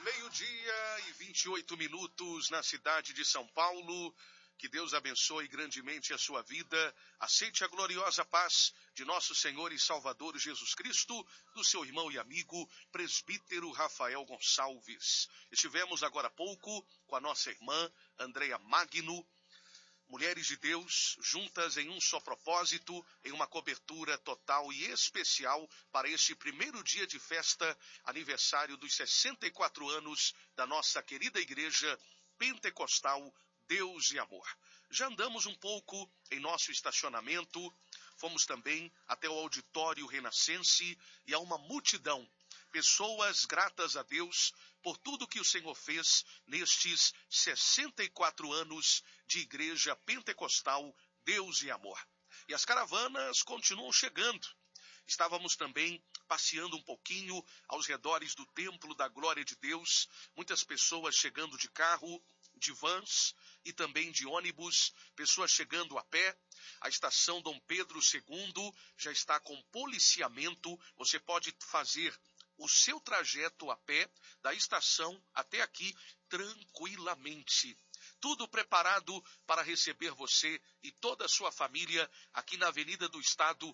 Meio-dia e 28 minutos na cidade de São Paulo. Que Deus abençoe grandemente a sua vida. Aceite a gloriosa paz de nosso Senhor e Salvador Jesus Cristo, do seu irmão e amigo, presbítero Rafael Gonçalves. Estivemos agora há pouco com a nossa irmã Andréa Magno, Mulheres de Deus, juntas em um só propósito, em uma cobertura total e especial para este primeiro dia de festa, aniversário dos 64 anos da nossa querida igreja pentecostal Deus e Amor. Já andamos um pouco em nosso estacionamento, fomos também até o auditório renascense e há uma multidão, pessoas gratas a Deus por tudo que o Senhor fez nestes 64 anos de igreja pentecostal Deus e Amor. E as caravanas continuam chegando. Estávamos também passeando um pouquinho aos redores do Templo da Glória de Deus, muitas pessoas chegando de carro, de vans e também de ônibus, pessoas chegando a pé. A estação Dom Pedro II já está com policiamento, você pode fazer o seu trajeto a pé da estação até aqui tranquilamente. Tudo preparado para receber você e toda a sua família aqui na Avenida do Estado,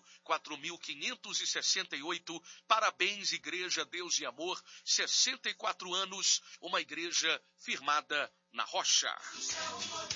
4568. Parabéns, Igreja Deus e Amor, 64 anos, uma igreja firmada na rocha.